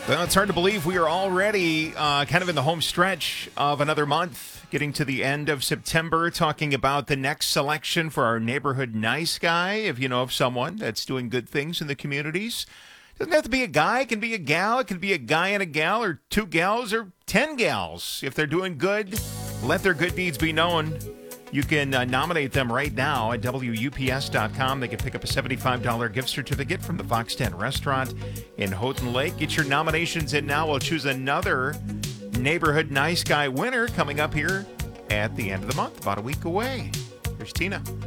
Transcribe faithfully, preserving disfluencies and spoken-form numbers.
Well, it's hard to believe we are already uh, kind of in the home stretch of another month, getting to the end of September, talking about the next selection for our neighborhood nice guy. If you know of someone that's doing good things in the communities, doesn't have to be a guy. It can be a gal. It can be a guy and a gal, or two gals, or ten gals. If they're doing good, let their good deeds be known. You can uh, nominate them right now at W U P S dot com. They can pick up a seventy-five dollars gift certificate from the Fox ten restaurant in Houghton Lake. Get your nominations in now. We'll choose another Neighborhood Nice Guy winner coming up here at the end of the month, about a week away. Here's Tina.